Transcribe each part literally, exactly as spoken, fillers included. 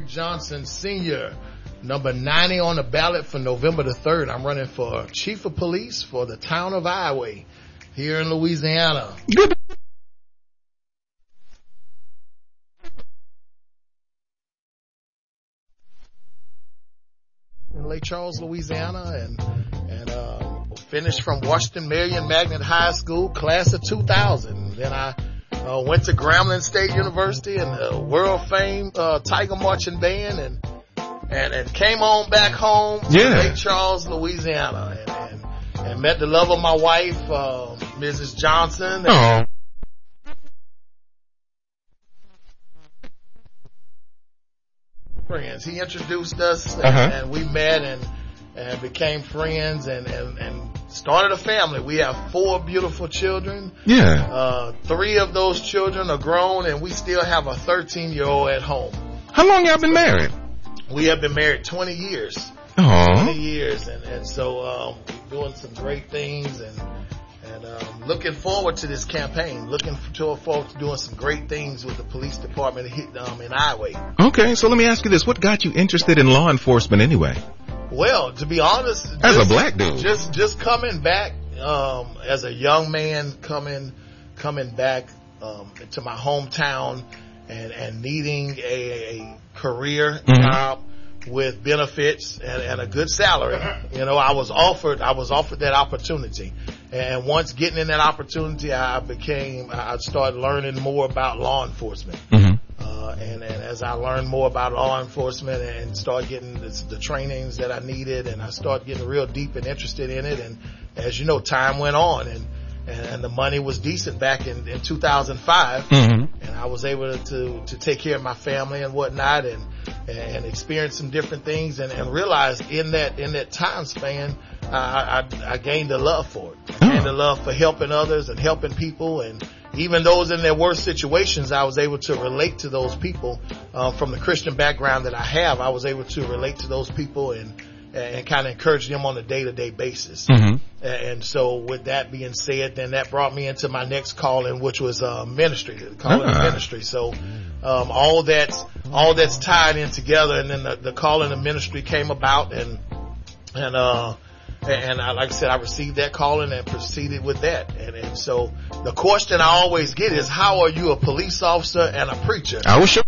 Rick Johnson, Senior, number ninety on the ballot for November the third. I'm running for Chief of Police for the town of Iowa here in Louisiana. In Lake Charles, Louisiana, and and uh, finished from Washington Marion Magnet High School, class of two thousand. Then I uh, went to Grambling State University and the world famed uh, Tiger Marching Band, and and and came on back home to yeah. Lake Charles, Louisiana, and, and and met the love of my wife, uh, Missus Johnson. And, oh. friends. He introduced us, and, uh-huh. and we met and and became friends, and, and and started a family. We have four beautiful children. Yeah. Uh, three of those children are grown, and we still have a thirteen year old at home. How long y'all been married? We have been married twenty years. Oh. twenty years, and and so um, we're doing some great things, and and um, looking forward to this campaign. Looking forward to doing some great things with the police department um, in Iowa. Okay, so let me ask you this: what got you interested in law enforcement anyway? Well, to be honest, as just, a black dude, just just coming back um, as a young man, coming coming back um, to my hometown, and and needing a, a career mm-hmm. job with benefits and, and a good salary. You know, I was offered I was offered that opportunity, and once getting in that opportunity, I became I started learning more about law enforcement. Mm-hmm. Uh, and, and as I learned more about law enforcement and started getting the, the trainings that I needed, and I started getting real deep and interested in it. And as you know, time went on, and, and, and the money was decent back in, in two thousand five. Mm-hmm. And I was able to, to take care of my family and whatnot, and, and experience some different things, and, and realized in that, in that time span, I, I, I gained a love for it. I gained a love for helping others and helping people, and even those in their worst situations, I was able to relate to those people. Uh, from the Christian background that I have, I was able to relate to those people and and kind of encourage them on a day-to-day basis. Mm-hmm. And so with that being said, then that brought me into my next calling, which was uh, ministry, the calling uh-huh. of ministry. So um, all that's all that's tied in together, and then the, the calling of ministry came about, and and uh And I, like I said, I received that calling and proceeded with that. And, and so the question I always get is, how are you a police officer and a preacher? I was sure.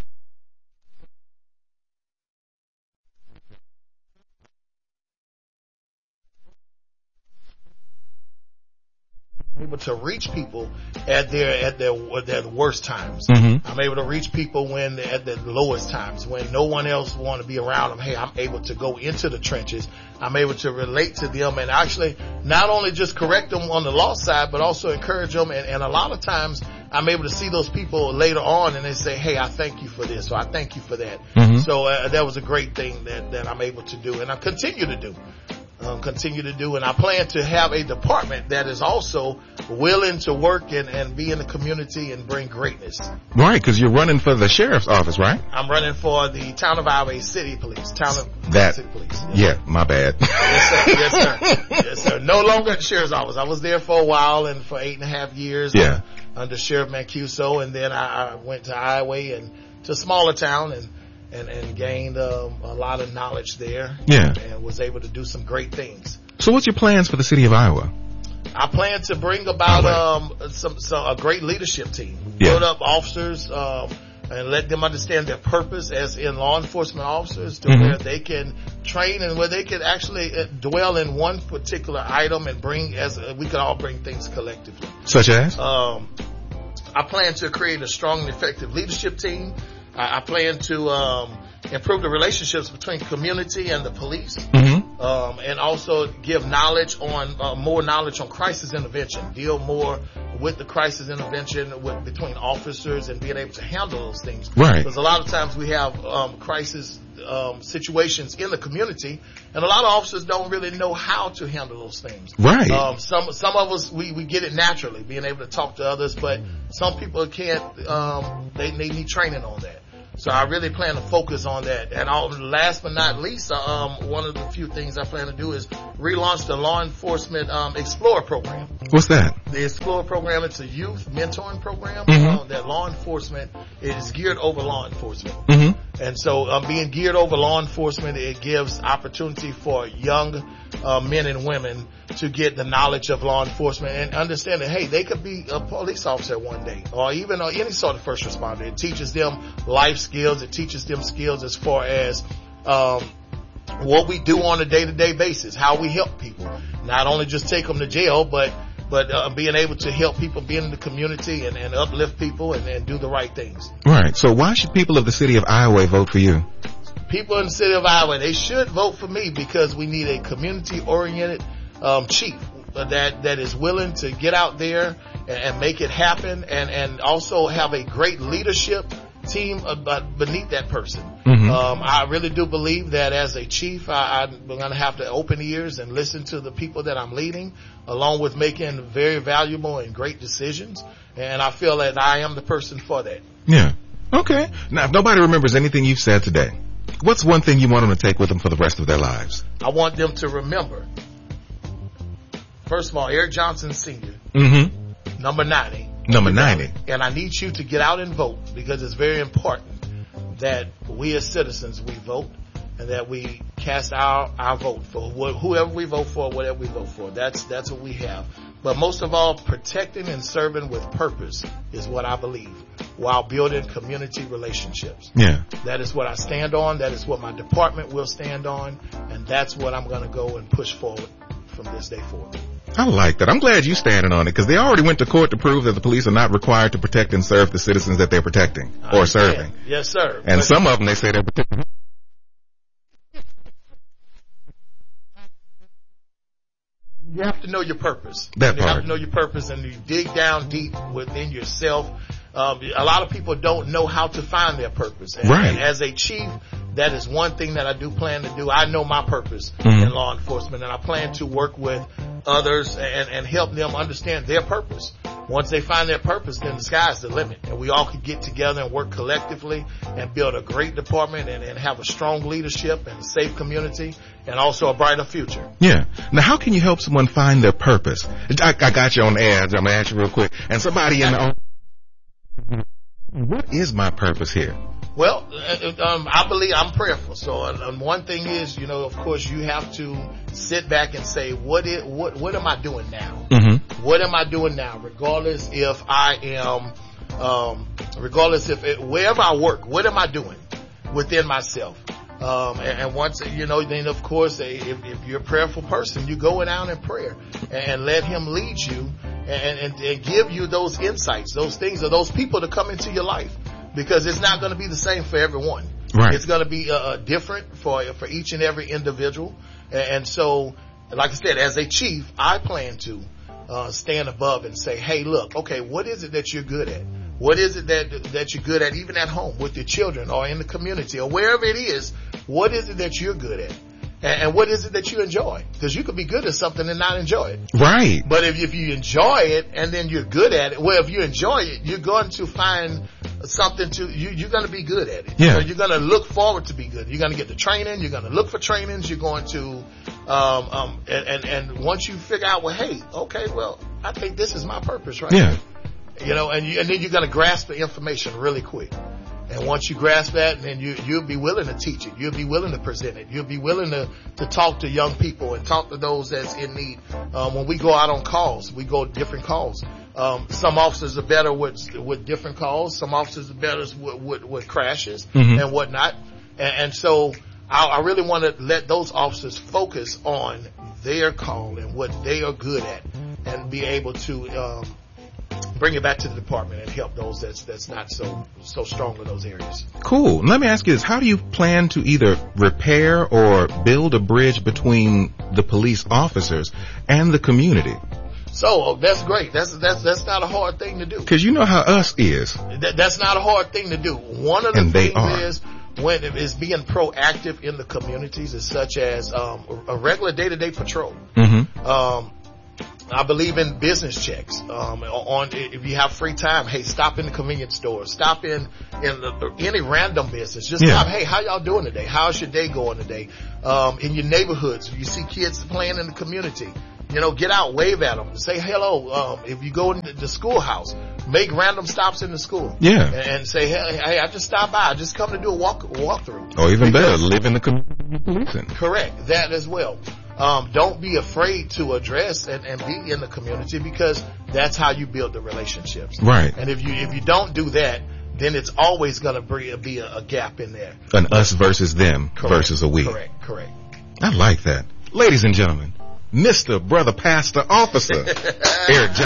Able to reach people at their at their at their worst times. Mm-hmm. I'm able to reach people when at the lowest times, when no one else want to be around them. Hey, I'm able to go into the trenches. I'm able to relate to them and actually not only just correct them on the law side, but also encourage them. And, and a lot of times I'm able to see those people later on, and they say, "Hey, I thank you for this," or "I thank you for that." Mm-hmm. So uh, that was a great thing that that I'm able to do, and I continue to do. Um, continue to do, and I plan to have a department that is also willing to work and, and be in the community and bring greatness. Right, because you're running for the sheriff's office, right? I'm running for the town of Iowa City Police. Town of that, City Police. Yes. Yeah, my bad. Yes, sir. Yes, sir. Yes, sir. No longer at the sheriff's office. I was there for a while and for eight and a half years. Yeah. Uh, under Sheriff Mancuso, and then I, I went to Iowa and to a smaller town and. And, and gained um, a lot of knowledge there. Yeah. And was able to do some great things. So what's your plans for the city of Iowa? I plan to bring about um, some, some a great leadership team. Yeah. Build up officers um, and let them understand their purpose as in law enforcement officers, to mm-hmm. where they can train and where they can actually dwell in one particular item and bring, as uh, we can all bring things collectively. Such as? Um, I plan to create a strong and effective leadership team. I, I plan to um, improve the relationships between community and the police, mm-hmm. um, and also give knowledge on uh, more knowledge on crisis intervention. Deal more with the crisis intervention with, between officers and being able to handle those things. Right. Because a lot of times we have um, crisis um, situations in the community, and a lot of officers don't really know how to handle those things. Right. Um, some some of us we, we get it naturally, being able to talk to others, but some people can't. Um, they they need training on that. So I really plan to focus on that. And all, last but not least, um, one of the few things I plan to do is relaunch the Law Enforcement um, Explorer program. What's that? The Explorer program, it's a youth mentoring program. Mm-hmm. Uh, that law enforcement is geared over law enforcement. Mm-hmm. And so um, being geared over law enforcement, it gives opportunity for young uh, men and women to get the knowledge of law enforcement and understand that, hey, they could be a police officer one day, or even uh, any sort of first responder. It teaches them life skills. It teaches them skills as far as um, what we do on a day-to-day basis, how we help people. Not only just take them to jail, but but uh, being able to help people, be in the community and, and uplift people and, and do the right things. Right. So why should people of the city of Iowa vote for you? People in the city of Iowa, they should vote for me because we need a community-oriented um, chief that that is willing to get out there and, and make it happen, and, and also have a great leadership team beneath that person. Mm-hmm. Um, I really do believe that as a chief, I, I'm going to have to open ears and listen to the people that I'm leading, along with making very valuable and great decisions. And I feel that I am the person for that. Yeah. Okay. Now, if nobody remembers anything you've said today, what's one thing you want them to take with them for the rest of their lives? I want them to remember, first of all, Eric Johnson Senior, mm-hmm. number ninety. Number ninety. And I need you to get out and vote, because it's very important that we as citizens, we vote, and that we cast our, our vote for wh- whoever we vote for, whatever we vote for. That's, that's what we have. But most of all, protecting and serving with purpose is what I believe, while building community relationships. Yeah. That is what I stand on. That is what my department will stand on. And that's what I'm going to go and push forward from this day forward. I like that. I'm glad you standing on it, because they already went to court to prove that the police are not required to protect and serve the citizens that they're protecting or serving. Yes, sir. And but some of them, they say they're protecting. You have to know your purpose. That you part. have to know your purpose, and you dig down deep within yourself. Um, a lot of people don't know how to find their purpose. And, right. And as a chief, that is one thing that I do plan to do. I know my purpose mm-hmm. in law enforcement, and I plan to work with others and, and help them understand their purpose. Once they find their purpose, then the sky's the limit, and we all could get together and work collectively and build a great department and, and have a strong leadership and a safe community and also a brighter future. Yeah. Now, how can you help someone find their purpose? I, I got you on the edge. I'm going to ask you real quick. And somebody in the... What is my purpose here? Well, um, I believe I'm prayerful. So, um, one thing is, you know, of course, you have to sit back and say, what is, what, what am I doing now? Mm-hmm. What am I doing now? Regardless if I am, um, regardless if it, wherever I work, what am I doing within myself? Um, and, and once, you know, then of course, if, if you're a prayerful person, you go down in prayer and, and let him lead you and, and, and give you those insights, those things, or those people to come into your life. Because it's not going to be the same for everyone. Right. It's going to be uh, different for for each and every individual. And, and so, like I said, as a chief, I plan to uh, stand above and say, hey, look, okay, what is it that you're good at? What is it that that you're good at, even at home with your children or in the community or wherever it is? What is it that you're good at? And, and what is it that you enjoy? Because you could be good at something and not enjoy it. Right. But if, if you enjoy it and then you're good at it, well, if you enjoy it, you're going to find something to, you, you're going to be good at it. Yeah. So you're going to look forward to be good. You're going to get the training. You're going to look for trainings. You're going to, um, um, and, and, and once you figure out, well, hey, okay, well, I think this is my purpose right yeah. here. You know, and, you, and then you're going to grasp the information really quick. And once you grasp that, then you, you'll be willing to teach it. You'll be willing to present it. You'll be willing to, to talk to young people and talk to those that's in need. Um, when we go out on calls, we go different calls. Um, some officers are better with, with different calls. Some officers are better with, with, with crashes mm-hmm. and whatnot. And, and so I, I really want to let those officers focus on their call and what they are good at and be able to, um, bring it back to the department and help those that's that's not so so strong in those areas. Cool. Let me ask you this. How do you plan to either repair or build a bridge between the police officers and the community? So oh, that's great. That's that's that's not a hard thing to do. Because you know how us is. That, that's not a hard thing to do. One of the and things are. is when it is being proactive in the communities, is such as um, a regular day-to-day patrol. Mm-hmm. Um, I believe in business checks. Um, on if you have free time, hey, stop in the convenience store, stop in in the, any random business. Just Yeah. stop. Hey, how y'all doing today? How's your day going today? Um, in your neighborhoods, if you see kids playing in the community, you know, get out, wave at them, say hello. Um, if you go into the schoolhouse, make random stops in the school. Yeah. and, and say, hey, hey, I just stopped by. I just come to do a walk walkthrough. Or even better, Because- live in the community policing. Correct. That as well. Um, don't be afraid to address and, and be in the community, because that's how you build the relationships. Right. And if you, if you don't do that, then it's always going to be a, a gap in there. An us versus them Correct. versus a we. Correct. Correct. I like that. Ladies and gentlemen, Mister Brother Pastor Officer Eric